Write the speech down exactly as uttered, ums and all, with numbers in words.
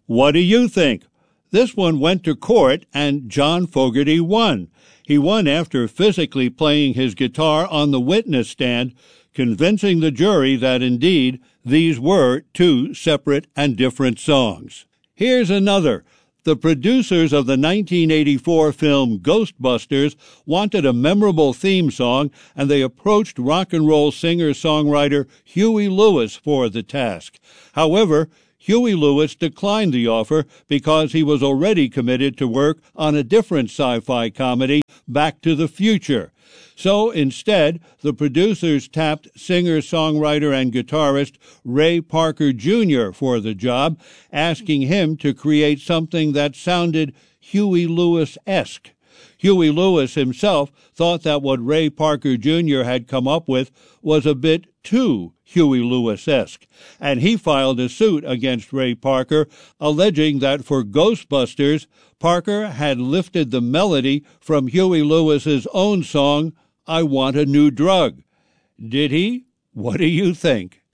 What do you think? This one went to court, and John Fogerty won. He won after physically playing his guitar on the witness stand, convincing the jury that indeed these were two separate and different songs. Here's another. The producers of the nineteen eighty-four film Ghostbusters wanted a memorable theme song, and they approached rock and roll singer-songwriter Huey Lewis for the task. However, Huey Lewis declined the offer because he was already committed to work on a different sci-fi comedy, Back to the Future. So instead, the producers tapped singer-songwriter and guitarist Ray Parker Junior for the job, asking him to create something that sounded Huey Lewis-esque. Huey Lewis himself thought that what Ray Parker Junior had come up with was a bit too Huey Lewis-esque, and he filed a suit against Ray Parker, alleging that for Ghostbusters, Parker had lifted the melody from Huey Lewis's own song, I Want a New Drug. Did he? What do you think?